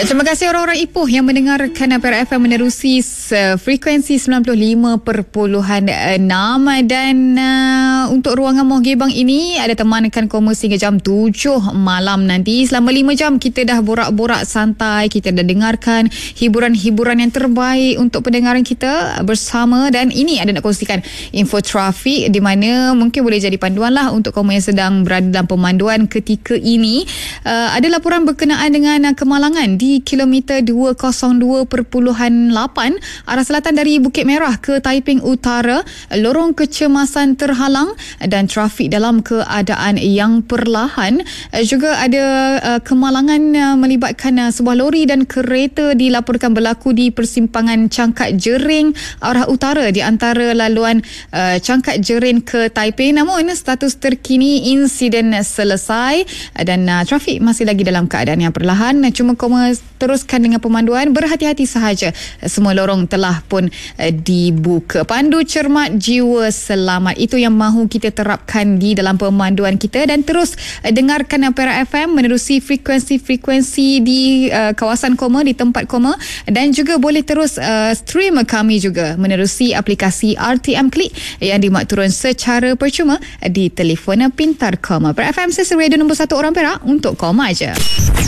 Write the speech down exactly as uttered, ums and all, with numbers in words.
Ya, terima kasih orang-orang Ipoh yang mendengarkan Perak F M menerusi uh, frekuensi sembilan puluh lima perpuluhan enam dan uh, untuk ruangan Moh Gebang ini ada temankan komersi hingga jam tujuh malam nanti. Selama lima jam kita dah borak-borak santai, kita dah dengarkan hiburan-hiburan yang terbaik untuk pendengaran kita bersama, dan ini ada nak kongsikan info trafik di mana mungkin boleh jadi panduan lah untuk kamu yang sedang berada dalam pemanduan ketika ini. Uh, ada laporan berkenaan dengan uh, kemalangan di kilometer dua kosong dua perpuluhan lapan arah selatan dari Bukit Merah ke Taiping Utara. Lorong kecemasan terhalang dan trafik dalam keadaan yang perlahan. Juga ada uh, kemalangan uh, melibatkan uh, sebuah lori dan kereta dilaporkan berlaku di persimpangan Cangkat Jering arah utara di antara laluan uh, Cangkat Jering ke Taiping. Namun status terkini insiden selesai dan uh, trafik masih lagi dalam keadaan yang perlahan. Cuma koma teruskan dengan pemanduan, berhati-hati sahaja. Semua lorong telah pun uh, dibuka. Pandu cermat, jiwa selamat. Itu yang mahu kita terapkan di dalam pemanduan kita, dan terus uh, dengarkan Perak F M menerusi frekuensi-frekuensi di uh, kawasan koma, di tempat koma, dan juga boleh terus uh, stream kami juga menerusi aplikasi R T M Klik yang dimuat turun secara percuma di telefon pintar koma. Perak F M, sesi radio nombor satu orang Perak untuk koma aja.